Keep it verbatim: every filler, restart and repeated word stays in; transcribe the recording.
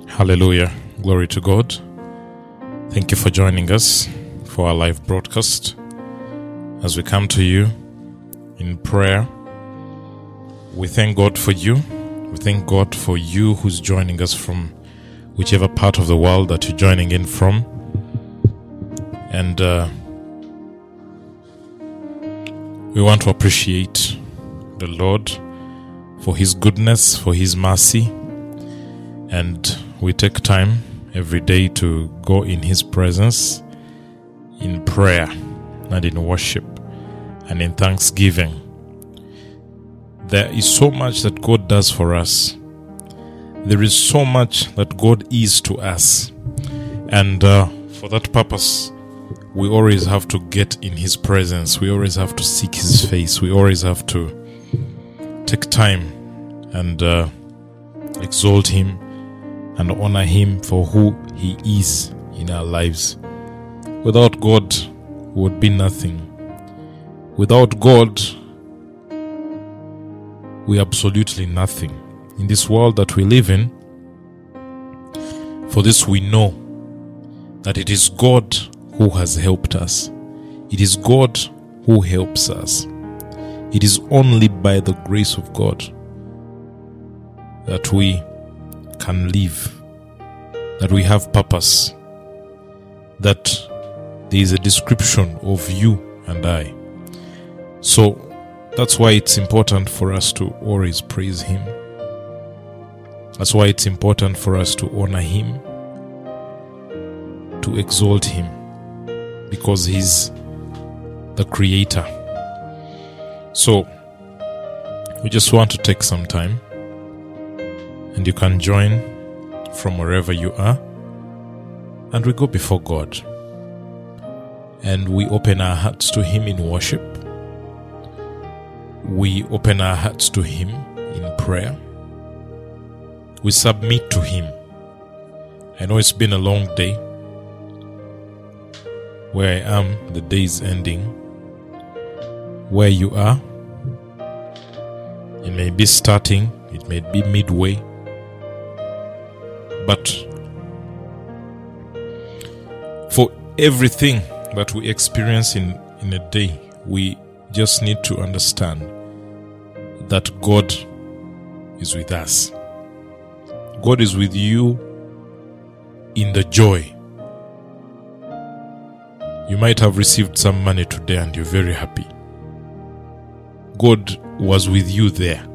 Hallelujah. Glory to God. Thank you for joining us for our live broadcast. As we come to you in prayer, we thank God for you. We thank God for you who's joining us from whichever part of the world that you're joining in from. And uh, we want to appreciate the Lord for His goodness, for His mercy. And we take time every day to go in His presence in prayer and in worship and in thanksgiving. There is so much that God does for us. There is so much that God is to us. And uh, for that purpose, we always have to get in His presence. We always have to seek His face. We always have to take time and uh, exalt Him and honor Him for who He is in our lives. Without God, we would be nothing. Without God, we are absolutely nothing. In this world that we live in, for this we know that it is God who has helped us. It is God who helps us. It is only by the grace of God that we can live, that we have purpose, that there is a description of you and I. So that's why it's important for us to always praise Him. That's why it's important for us to honor Him, to exalt Him, because He's the Creator. So we just want to take some time, and you can join from wherever you are, and we go before God and we open our hearts to Him in worship. We open our hearts to Him in prayer. We submit to Him. I know it's been a long day. Where I am, the day is ending. Where you are, it may be starting, it may be midway. But for everything that we experience in, in a day, we just need to understand that God is with us. God is with you in the joy. You might have received some money today and you're very happy. God was with you there.